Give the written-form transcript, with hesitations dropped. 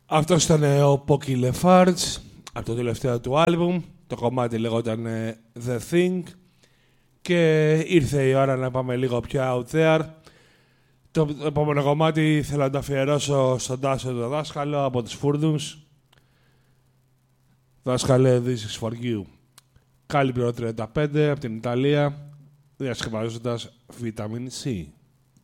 Αυτός ήταν ο Pocky LaFarge από το τελευταίο του άλμπουμ. Το κομμάτι λεγόταν The Thing. Και ήρθε η ώρα να πάμε λίγο πιο out there. Το επόμενο κομμάτι θέλω να το αφιερώσω στον Τάσο το δάσκαλο από τους Φούρδους. Δάσκαλε, this is for you. Κάλυπρο 35 από την Ιταλία, διασκευάζοντας Vitamin C.